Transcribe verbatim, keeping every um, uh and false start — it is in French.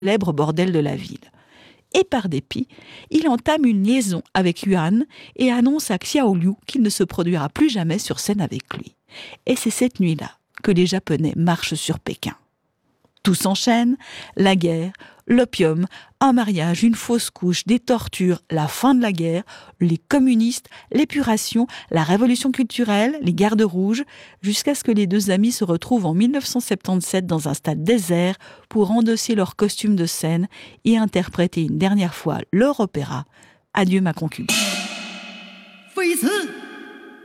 célèbre bordel de la ville. Et par dépit, il entame une liaison avec Yuan et annonce à Xiao Liu qu'il ne se produira plus jamais sur scène avec lui. Et c'est cette nuit-là que les Japonais marchent sur Pékin. Tout s'enchaîne, la guerre, l'opium, un mariage, une fausse couche, des tortures, la fin de la guerre, les communistes, l'épuration, la révolution culturelle, les gardes rouges, jusqu'à ce que les deux amis se retrouvent en mille neuf cent soixante-dix-sept dans un stade désert pour endosser leur costume de scène et interpréter une dernière fois leur opéra « Adieu ma concubine ».